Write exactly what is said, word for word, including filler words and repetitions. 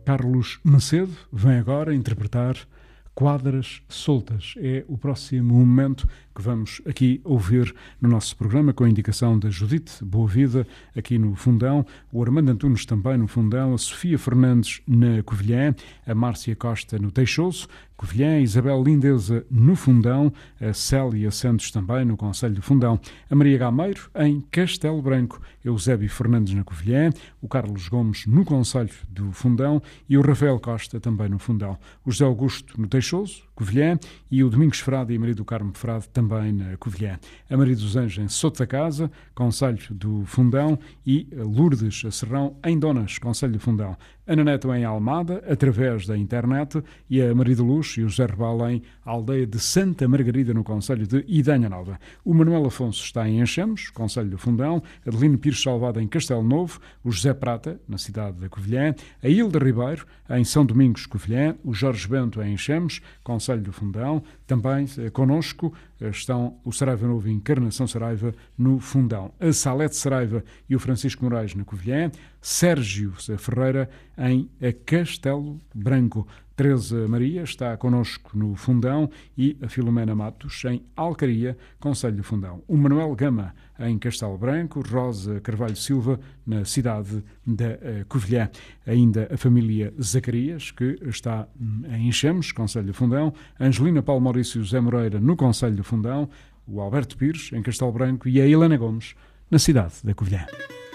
Carlos Macedo vem agora interpretar Quadras Soltas. É o próximo momento que vamos aqui ouvir no nosso programa, com a indicação da Judite Boa Vida aqui no Fundão, o Armando Antunes também no Fundão, a Sofia Fernandes na Covilhã, a Márcia Costa no Teixoso, Covilhã, a Isabel Lindeza no Fundão, a Célia Santos também no Conselho do Fundão, a Maria Gameiro em Castelo Branco, Eusébio Fernandes na Covilhã, o Carlos Gomes no Conselho do Fundão e o Rafael Costa também no Fundão, o José Augusto no Teixoso, Covilhã, e o Domingos Frade e a Maria do Carmo Frade também na Covilhã. A Maria dos Anjos em Soto da Casa, Conselho do Fundão, e a Lourdes Serrão em Donas, Conselho do Fundão. A Neto em Almada, através da internet, e a Maria de Luz e o José Rebal em Aldeia de Santa Margarida, no Conselho de Idanha Nova. O Manuel Afonso está em Enchemos, Conselho do Fundão, a Adelino Pires Salvado em Castelo Novo, o José Prata, na cidade da Covilhã, a Hilda Ribeiro em São Domingos, Covilhã, o Jorge Bento em Enchemos, Conselho do Fundão. Também eh, connosco eh, estão o Saraiva Novo e Encarnação Saraiva no Fundão, a Salete Saraiva e o Francisco Moraes na Covilhã, Sérgio Ferreira em Castelo Branco. Teresa Maria está connosco no Fundão e a Filomena Matos em Alcaria, Conselho do Fundão. O Manuel Gama em Castelo Branco, Rosa Carvalho Silva na cidade da Covilhã. Ainda a família Zacarias, que está em Enchemos, Conselho do Fundão, Angelina Paulo Maurício e José Moreira no Conselho do Fundão, o Alberto Pires em Castelo Branco e a Helena Gomes na cidade da Covilhã.